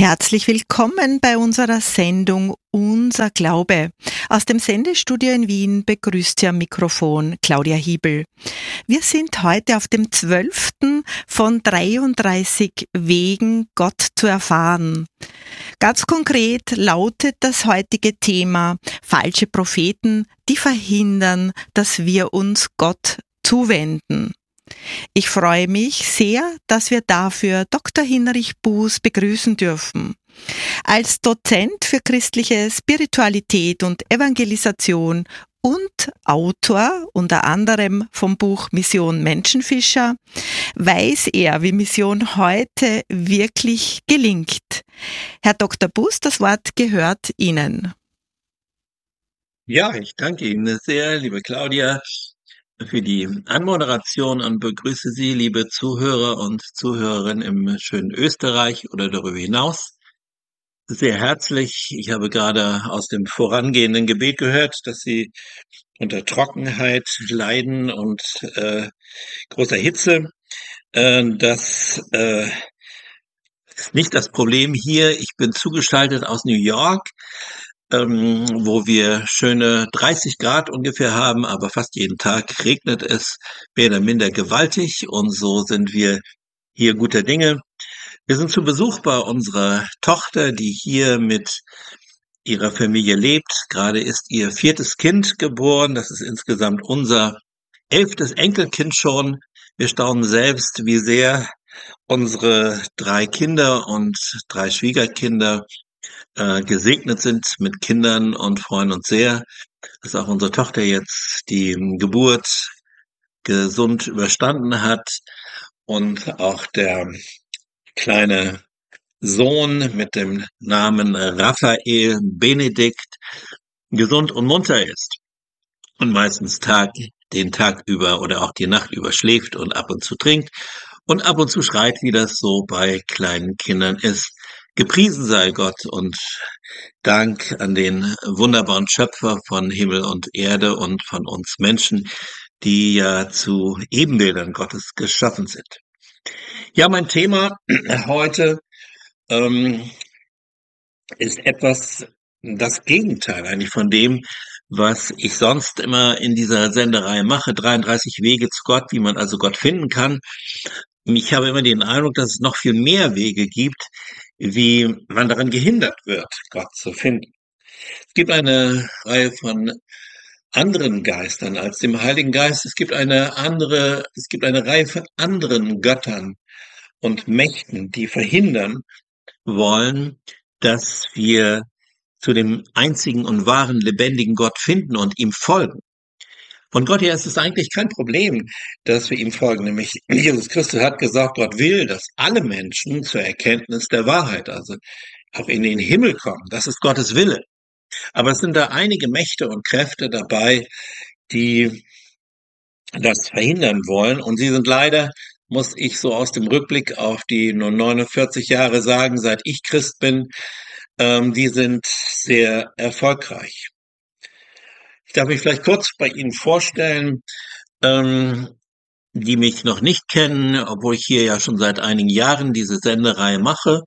Herzlich willkommen bei unserer Sendung Unser Glaube. Aus dem Sendestudio in Wien begrüßt Sie am Mikrofon Claudia Hiebel. Wir sind heute auf dem 12. von 33 Wegen, Gott zu erfahren. Ganz konkret lautet das heutige Thema falsche Propheten, die verhindern, dass wir uns Gott zuwenden. Ich freue mich sehr, dass wir dafür Dr. Hinrich Buß begrüßen dürfen. Als Dozent für christliche Spiritualität und Evangelisation und Autor unter anderem vom Buch Mission Menschenfischer weiß er, wie Mission heute wirklich gelingt. Herr Dr. Buß, das Wort gehört Ihnen. Ja, ich danke Ihnen sehr, liebe Claudia, für die Anmoderation und begrüße Sie, liebe Zuhörer und Zuhörerinnen im schönen Österreich oder darüber hinaus, sehr herzlich. Ich habe gerade aus dem vorangehenden Gebet gehört, dass Sie unter Trockenheit leiden und großer Hitze. Das ist nicht das Problem hier. Ich bin zugeschaltet aus New York, wo wir schöne 30 Grad ungefähr haben, aber fast jeden Tag regnet es mehr oder minder gewaltig und so sind wir hier guter Dinge. Wir sind zu Besuch bei unserer Tochter, die hier mit ihrer Familie lebt. Gerade ist ihr 4. Kind geboren. Das ist insgesamt unser 11. Enkelkind schon. Wir staunen selbst, wie sehr unsere 3 Kinder und 3 Schwiegerkinder gesegnet sind mit Kindern und freuen uns sehr, dass auch unsere Tochter jetzt die Geburt gesund überstanden hat und auch der kleine Sohn mit dem Namen Raphael Benedikt gesund und munter ist und meistens den Tag über oder auch die Nacht über schläft und ab und zu trinkt und ab und zu schreit, wie das so bei kleinen Kindern ist. Gepriesen sei Gott und Dank an den wunderbaren Schöpfer von Himmel und Erde und von uns Menschen, die ja zu Ebenbildern Gottes geschaffen sind. Ja, mein Thema heute ist etwas das Gegenteil eigentlich von dem, was ich sonst immer in dieser Senderei mache, 33 Wege zu Gott, wie man also Gott finden kann. Ich habe immer den Eindruck, dass es noch viel mehr Wege gibt, wie man daran gehindert wird, Gott zu finden. Es gibt eine Reihe von anderen Geistern als dem Heiligen Geist. Es gibt eine Reihe von anderen Göttern und Mächten, die verhindern wollen, dass wir zu dem einzigen und wahren lebendigen Gott finden und ihm folgen. Von Gott her ist es eigentlich kein Problem, dass wir ihm folgen. Nämlich Jesus Christus hat gesagt, Gott will, dass alle Menschen zur Erkenntnis der Wahrheit, also auch in den Himmel kommen. Das ist Gottes Wille. Aber es sind da einige Mächte und Kräfte dabei, die das verhindern wollen. Und sie sind leider, muss ich so aus dem Rückblick auf die nun 49 Jahre sagen, seit ich Christ bin, die sind sehr erfolgreich. Ich darf mich vielleicht kurz bei Ihnen vorstellen, die mich noch nicht kennen, obwohl ich hier ja schon seit einigen Jahren diese Senderei mache.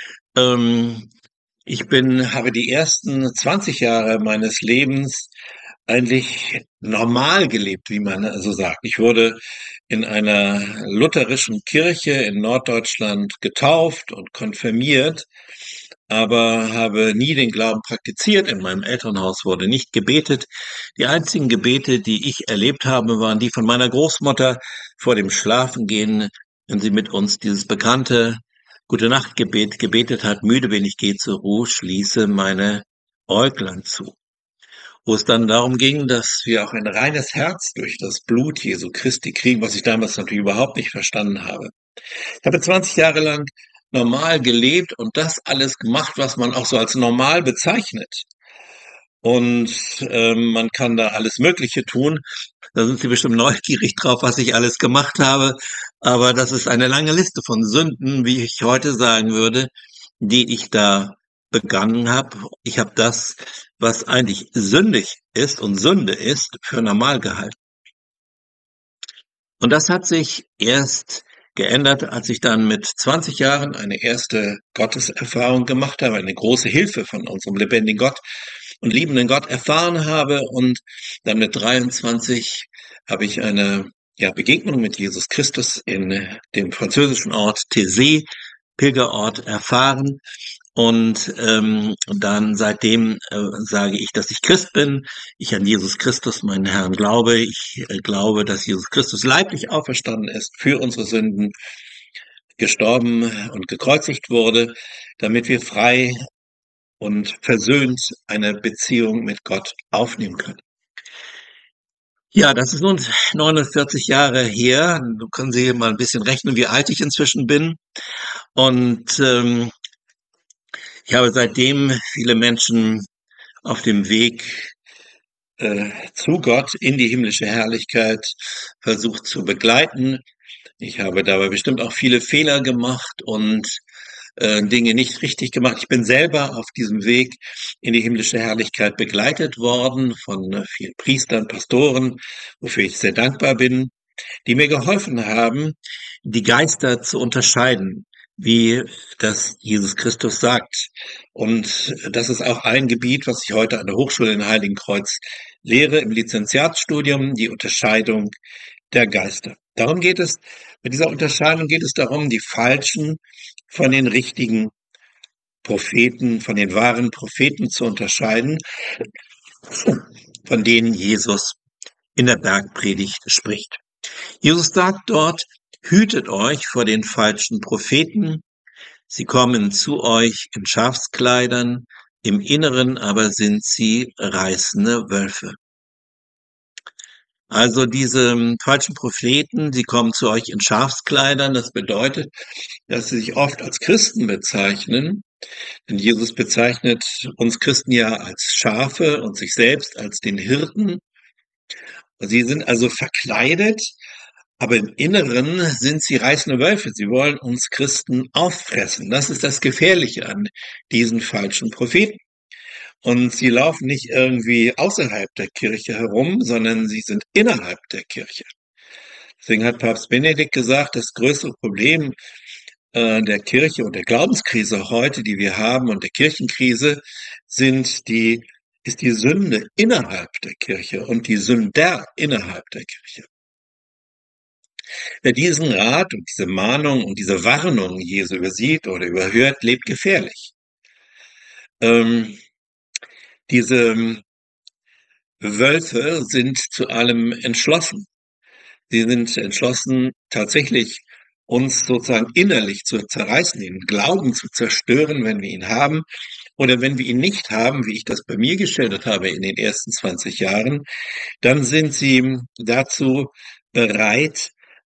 Ich habe die ersten 20 Jahre meines Lebens eigentlich normal gelebt, wie man so sagt. Ich wurde in einer lutherischen Kirche in Norddeutschland getauft und konfirmiert, aber habe nie den Glauben praktiziert. In meinem Elternhaus wurde nicht gebetet. Die einzigen Gebete, die ich erlebt habe, waren die von meiner Großmutter vor dem Schlafengehen, wenn sie mit uns dieses bekannte Gute-Nacht-Gebet gebetet hat: Müde bin ich, geh zur Ruhe, schließe meine Äuglein zu. Wo es dann darum ging, dass wir auch ein reines Herz durch das Blut Jesu Christi kriegen, was ich damals natürlich überhaupt nicht verstanden habe. Ich habe 20 Jahre lang normal gelebt und das alles gemacht, was man auch so als normal bezeichnet. Und man kann da alles Mögliche tun. Da sind Sie bestimmt neugierig drauf, was ich alles gemacht habe. Aber das ist eine lange Liste von Sünden, wie ich heute sagen würde, die ich da begangen habe. Ich habe das, was eigentlich sündig ist und Sünde ist, für normal gehalten. Und das hat sich erst geändert, als ich dann mit 20 Jahren eine erste Gotteserfahrung gemacht habe, eine große Hilfe von unserem lebendigen Gott und liebenden Gott erfahren habe. Und dann mit 23 habe ich eine Begegnung mit Jesus Christus in dem französischen Ort Thésée, Pilgerort, erfahren. Und dann seitdem sage ich, dass ich Christ bin, ich an Jesus Christus, meinen Herrn, glaube. Ich glaube, dass Jesus Christus leiblich auferstanden ist für unsere Sünden, gestorben und gekreuzigt wurde, damit wir frei und versöhnt eine Beziehung mit Gott aufnehmen können. Ja, das ist nun 49 Jahre her. Du können Sie mal ein bisschen rechnen, wie alt ich inzwischen bin. Und ich habe seitdem viele Menschen auf dem Weg zu Gott in die himmlische Herrlichkeit versucht zu begleiten. Ich habe dabei bestimmt auch viele Fehler gemacht und Dinge nicht richtig gemacht. Ich bin selber auf diesem Weg in die himmlische Herrlichkeit begleitet worden von vielen Priestern, Pastoren, wofür ich sehr dankbar bin, die mir geholfen haben, die Geister zu unterscheiden, wie das Jesus Christus sagt. Und das ist auch ein Gebiet, was ich heute an der Hochschule in Heiligenkreuz lehre, im Lizenziatsstudium, die Unterscheidung der Geister. Darum geht es, bei dieser Unterscheidung geht es darum, die falschen von den richtigen Propheten, von den wahren Propheten zu unterscheiden, von denen Jesus in der Bergpredigt spricht. Jesus sagt dort, hütet euch vor den falschen Propheten. Sie kommen zu euch in Schafskleidern, im Inneren aber sind sie reißende Wölfe. Also diese falschen Propheten, sie kommen zu euch in Schafskleidern. Das bedeutet, dass sie sich oft als Christen bezeichnen. Denn Jesus bezeichnet uns Christen ja als Schafe und sich selbst als den Hirten. Sie sind also verkleidet, aber im Inneren sind sie reißende Wölfe. Sie wollen uns Christen auffressen. Das ist das Gefährliche an diesen falschen Propheten. Und sie laufen nicht irgendwie außerhalb der Kirche herum, sondern sie sind innerhalb der Kirche. Deswegen hat Papst Benedikt gesagt, das größere Problem der Kirche und der Glaubenskrise heute, die wir haben, und der Kirchenkrise, ist die Sünde innerhalb der Kirche und die Sünder innerhalb der Kirche. Wer diesen Rat und diese Mahnung und diese Warnung Jesu übersieht oder überhört, lebt gefährlich. Diese Wölfe sind zu allem entschlossen. Sie sind entschlossen, tatsächlich uns sozusagen innerlich zu zerreißen, den Glauben zu zerstören, wenn wir ihn haben. Oder wenn wir ihn nicht haben, wie ich das bei mir geschildert habe in den ersten 20 Jahren, dann sind sie dazu bereit,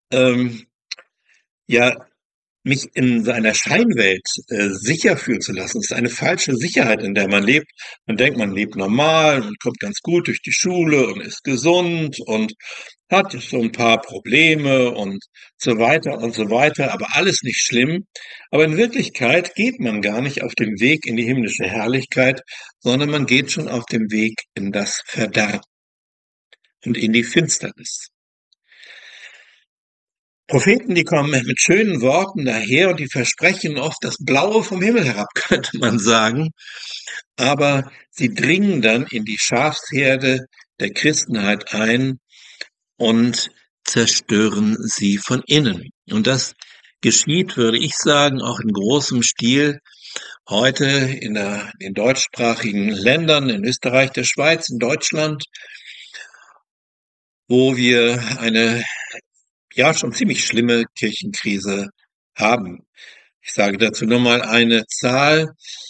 mich in seiner Scheinwelt sicher fühlen zu lassen. Es ist eine falsche Sicherheit, in der man lebt. Man denkt, man lebt normal und kommt ganz gut durch die Schule und ist gesund und hat so ein paar Probleme und so weiter, aber alles nicht schlimm. Aber in Wirklichkeit geht man gar nicht auf dem Weg in die himmlische Herrlichkeit, sondern man geht schon auf dem Weg in das Verderben und in die Finsternis. Propheten, die kommen mit schönen Worten daher und die versprechen oft das Blaue vom Himmel herab, könnte man sagen. Aber sie dringen dann in die Schafsherde der Christenheit ein und zerstören sie von innen. Und das geschieht, würde ich sagen, auch in großem Stil heute in den deutschsprachigen Ländern, in Österreich, der Schweiz, in Deutschland, wo wir eine schon ziemlich schlimme Kirchenkrise haben. Ich sage dazu nur mal eine Zahl.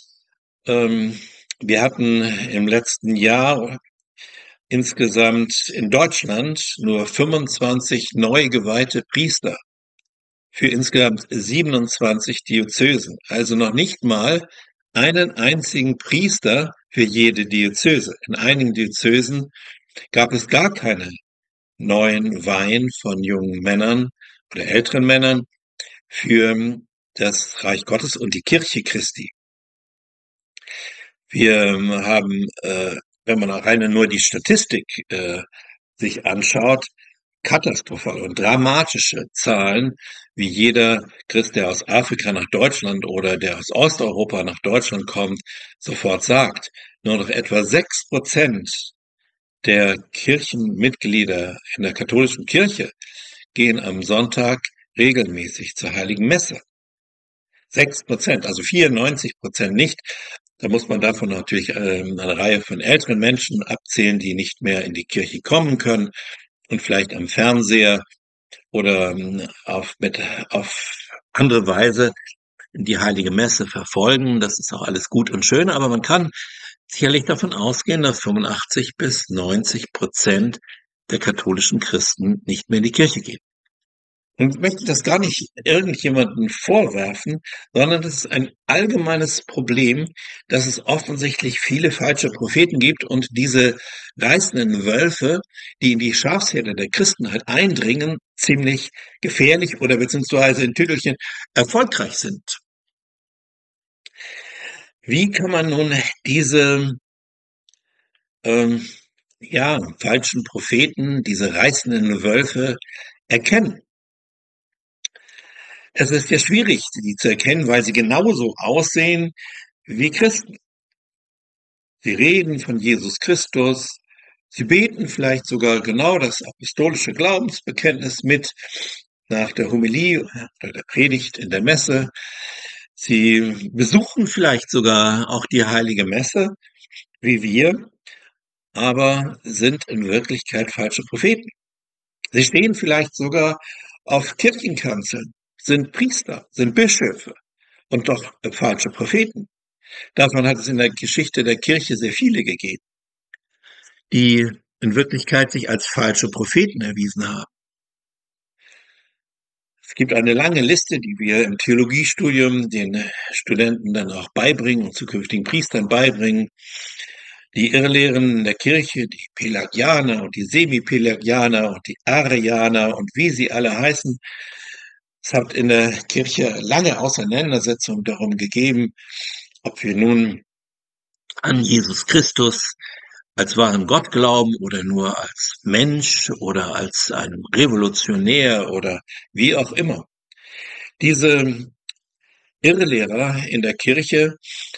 Wir hatten im letzten Jahr insgesamt in Deutschland nur 25 neu geweihte Priester für insgesamt 27 Diözesen. Also noch nicht mal einen einzigen Priester für jede Diözese. In einigen Diözesen gab es gar keine neuen Weihen von jungen Männern oder älteren Männern für das Reich Gottes und die Kirche Christi. Wir haben, wenn man alleine nur die Statistik sich anschaut, katastrophale und dramatische Zahlen, wie jeder Christ, der aus Afrika nach Deutschland oder der aus Osteuropa nach Deutschland kommt, sofort sagt. Nur noch etwa 6% der Kirchenmitglieder in der katholischen Kirche gehen am Sonntag regelmäßig zur Heiligen Messe. 6%, also 94% nicht. Da muss man davon natürlich eine Reihe von älteren Menschen abzählen, die nicht mehr in die Kirche kommen können und vielleicht am Fernseher oder auf andere Weise die Heilige Messe verfolgen. Das ist auch alles gut und schön, aber man kann sicherlich davon ausgehen, dass 85-90% der katholischen Christen nicht mehr in die Kirche gehen. Und ich möchte das gar nicht irgendjemandem vorwerfen, sondern das ist ein allgemeines Problem, dass es offensichtlich viele falsche Propheten gibt und diese reißenden Wölfe, die in die Schafsherde der Christenheit eindringen, ziemlich gefährlich oder beziehungsweise in Tüdelchen erfolgreich sind. Wie kann man nun diese falschen Propheten, diese reißenden Wölfe erkennen? Es ist ja schwierig, die zu erkennen, weil sie genauso aussehen wie Christen. Sie reden von Jesus Christus, sie beten vielleicht sogar genau das apostolische Glaubensbekenntnis mit nach der Homilie oder der Predigt in der Messe. Sie besuchen vielleicht sogar auch die Heilige Messe, wie wir, aber sind in Wirklichkeit falsche Propheten. Sie stehen vielleicht sogar auf Kirchenkanzeln, sind Priester, sind Bischöfe und doch falsche Propheten. Davon hat es in der Geschichte der Kirche sehr viele gegeben, die in Wirklichkeit sich als falsche Propheten erwiesen haben. Es gibt eine lange Liste, die wir im Theologiestudium den Studenten dann auch beibringen und zukünftigen Priestern beibringen. Die Irrlehren der Kirche, die Pelagianer und die Semipelagianer und die Arianer und wie sie alle heißen. Es hat in der Kirche lange Auseinandersetzungen darum gegeben, ob wir nun an Jesus Christus als wahren Gott glauben oder nur als Mensch oder als einen Revolutionär oder wie auch immer. Diese Irrlehrer in der Kirche,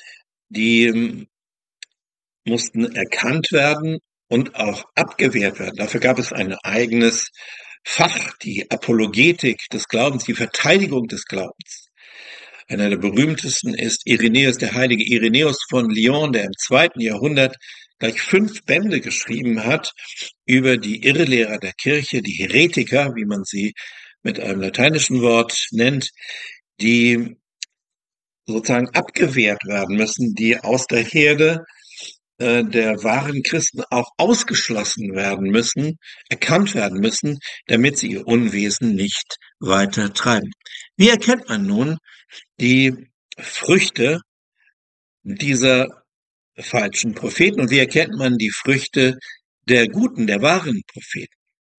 die mussten erkannt werden und auch abgewehrt werden. Dafür gab es ein eigenes Fach, die Apologetik des Glaubens, die Verteidigung des Glaubens. Einer der berühmtesten ist Irenäus, der heilige Irenäus von Lyon, der im 2. Jahrhundert gleich 5 Bände geschrieben hat über die Irrlehrer der Kirche, die Heretiker, wie man sie mit einem lateinischen Wort nennt, die sozusagen abgewehrt werden müssen, die aus der Herde der wahren Christen auch ausgeschlossen werden müssen, erkannt werden müssen, damit sie ihr Unwesen nicht weiter treiben. Wie erkennt man nun die Früchte dieser falschen Propheten und wie erkennt man die Früchte der guten, der wahren Propheten?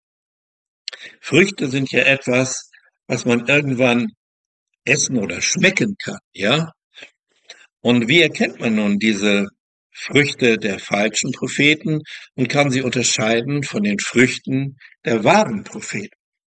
Früchte sind ja etwas, was man irgendwann essen oder schmecken kann, ja? Und wie erkennt man nun diese Früchte der falschen Propheten und kann sie unterscheiden von den Früchten der wahren Propheten?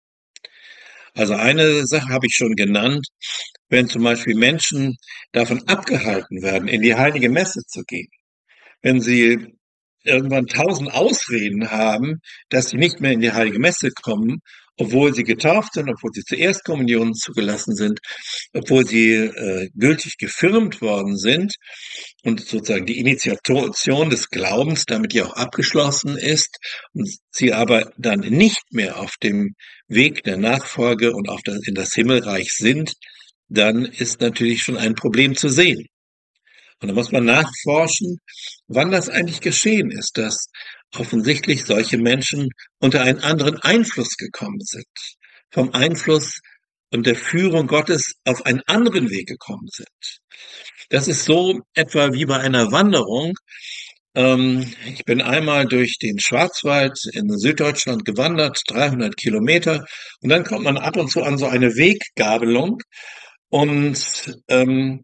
Also eine Sache habe ich schon genannt, wenn zum Beispiel Menschen davon abgehalten werden, in die Heilige Messe zu gehen, wenn sie irgendwann 1000 Ausreden haben, dass sie nicht mehr in die Heilige Messe kommen, obwohl sie getauft sind, obwohl sie zur Erstkommunion zugelassen sind, obwohl sie gültig gefirmt worden sind und sozusagen die Initiation des Glaubens damit ja auch abgeschlossen ist und sie aber dann nicht mehr auf dem Weg der Nachfolge und in das Himmelreich sind, dann ist natürlich schon ein Problem zu sehen. Und da muss man nachforschen, wann das eigentlich geschehen ist, dass offensichtlich solche Menschen unter einen anderen Einfluss gekommen sind, vom Einfluss und der Führung Gottes auf einen anderen Weg gekommen sind. Das ist so etwa wie bei einer Wanderung. Ich bin einmal durch den Schwarzwald in Süddeutschland gewandert, 300 Kilometer, und dann kommt man ab und zu an so eine Weggabelung und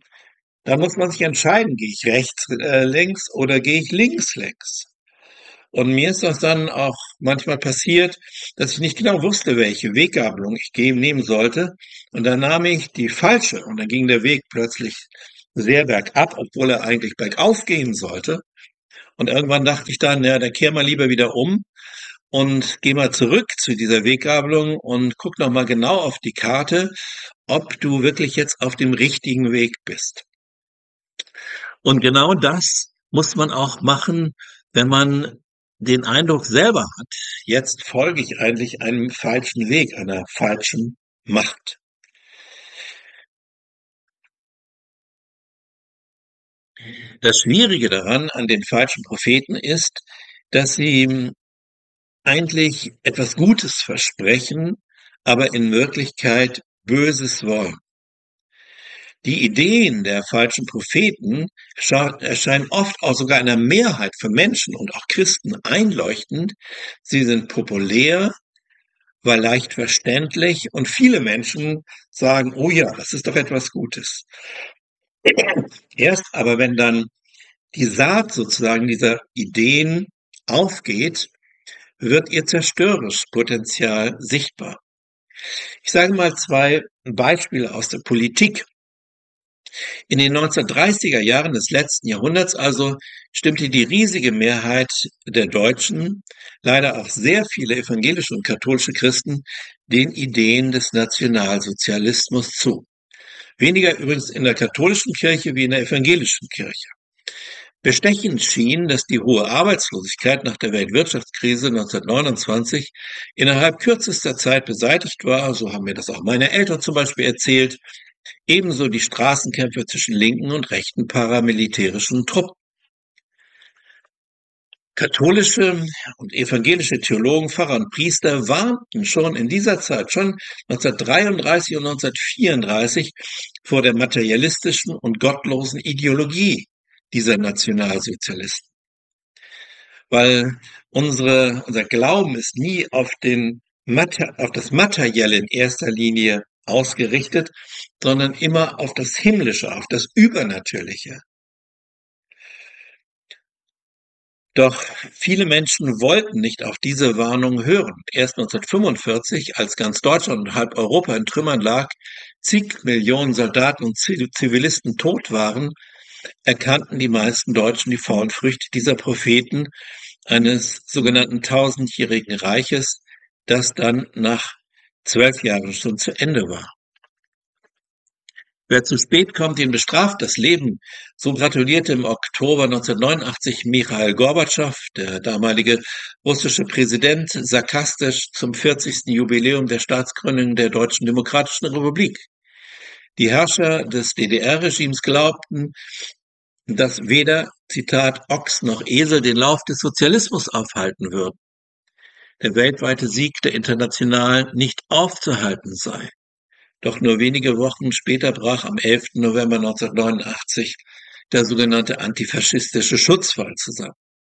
da muss man sich entscheiden, gehe ich rechts längs oder gehe ich links längs? Und mir ist das dann auch manchmal passiert, dass ich nicht genau wusste, welche Weggabelung ich nehmen sollte. Und dann nahm ich die falsche und dann ging der Weg plötzlich sehr bergab, obwohl er eigentlich bergauf gehen sollte. Und irgendwann dachte ich dann, ja, dann kehr mal lieber wieder um und geh mal zurück zu dieser Weggabelung und guck noch mal genau auf die Karte, ob du wirklich jetzt auf dem richtigen Weg bist. Und genau das muss man auch machen, wenn man den Eindruck selber hat, jetzt folge ich eigentlich einem falschen Weg, einer falschen Macht. Das Schwierige daran an den falschen Propheten ist, dass sie eigentlich etwas Gutes versprechen, aber in Wirklichkeit Böses wollen. Die Ideen der falschen Propheten erscheinen oft auch sogar einer Mehrheit von Menschen und auch Christen einleuchtend. Sie sind populär, war leicht verständlich und viele Menschen sagen, oh ja, das ist doch etwas Gutes. Erst aber, wenn dann die Saat sozusagen dieser Ideen aufgeht, wird ihr zerstörerisches Potenzial sichtbar. Ich sage mal 2 Beispiele aus der Politik. In den 1930er Jahren des letzten Jahrhunderts also stimmte die riesige Mehrheit der Deutschen, leider auch sehr viele evangelische und katholische Christen, den Ideen des Nationalsozialismus zu. Weniger übrigens in der katholischen Kirche wie in der evangelischen Kirche. Bestechend schien, dass die hohe Arbeitslosigkeit nach der Weltwirtschaftskrise 1929 innerhalb kürzester Zeit beseitigt war, so haben mir das auch meine Eltern zum Beispiel erzählt, ebenso die Straßenkämpfe zwischen linken und rechten paramilitärischen Truppen. Katholische und evangelische Theologen, Pfarrer und Priester warnten schon in dieser Zeit, schon 1933 und 1934, vor der materialistischen und gottlosen Ideologie dieser Nationalsozialisten. Weil unser Glauben ist nie auf das Materielle in erster Linie ausgerichtet, sondern immer auf das Himmlische, auf das Übernatürliche. Doch viele Menschen wollten nicht auf diese Warnung hören. Erst 1945, als ganz Deutschland und halb Europa in Trümmern lag, zig Millionen Soldaten und Zivilisten tot waren, erkannten die meisten Deutschen die faulen Früchte dieser Propheten eines sogenannten tausendjährigen Reiches, das dann nach 12 Jahren schon zu Ende war. Wer zu spät kommt, den bestraft das Leben. So gratulierte im Oktober 1989 Michail Gorbatschow, der damalige russische Präsident, sarkastisch zum 40. Jubiläum der Staatsgründung der Deutschen Demokratischen Republik. Die Herrscher des DDR-Regimes glaubten, dass weder, Zitat, Ochs noch Esel den Lauf des Sozialismus aufhalten würden. Der weltweite Sieg der Internationalen nicht aufzuhalten sei. Doch nur wenige Wochen später brach am 11. November 1989 der sogenannte antifaschistische Schutzwall zusammen.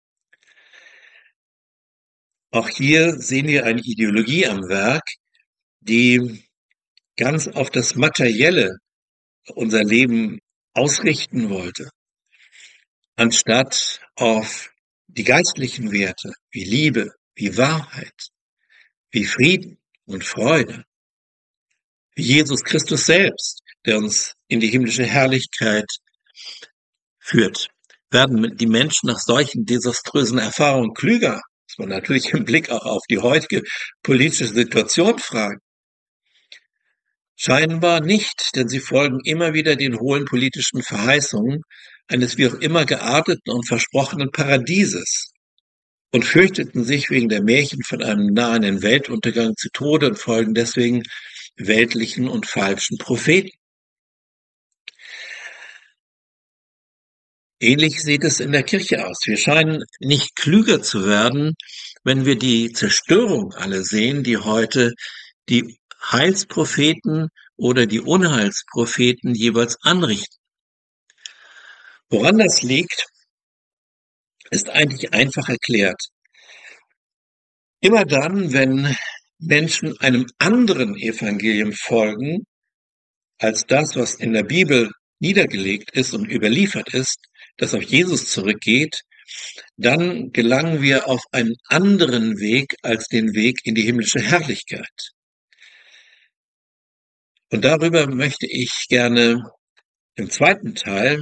Auch hier sehen wir eine Ideologie am Werk, die ganz auf das Materielle unser Leben ausrichten wollte, anstatt auf die geistlichen Werte wie Liebe, wie Wahrheit, wie Frieden und Freude, wie Jesus Christus selbst, der uns in die himmlische Herrlichkeit führt. Werden die Menschen nach solchen desaströsen Erfahrungen klüger? Muss man natürlich im Blick auch auf die heutige politische Situation fragen. Scheinbar nicht, denn sie folgen immer wieder den hohen politischen Verheißungen eines wie auch immer gearteten und versprochenen Paradieses und fürchteten sich wegen der Märchen von einem nahenden Weltuntergang zu Tode und folgen deswegen weltlichen und falschen Propheten. Ähnlich sieht es in der Kirche aus. Wir scheinen nicht klüger zu werden, wenn wir die Zerstörung alle sehen, die heute die Heilspropheten oder die Unheilspropheten jeweils anrichten. Woran das liegt, ist eigentlich einfach erklärt. Immer dann, wenn Menschen einem anderen Evangelium folgen, als das, was in der Bibel niedergelegt ist und überliefert ist, das auf Jesus zurückgeht, dann gelangen wir auf einen anderen Weg als den Weg in die himmlische Herrlichkeit. Und darüber möchte ich gerne im zweiten Teil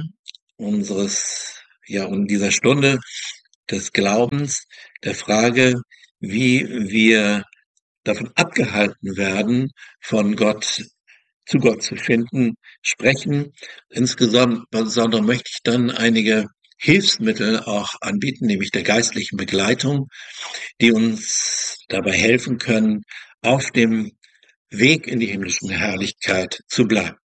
und dieser Stunde des Glaubens, der Frage, wie wir davon abgehalten werden, zu Gott zu finden, sprechen. Insbesondere möchte ich dann einige Hilfsmittel auch anbieten, nämlich der geistlichen Begleitung, die uns dabei helfen können, auf dem Weg in die himmlische Herrlichkeit zu bleiben.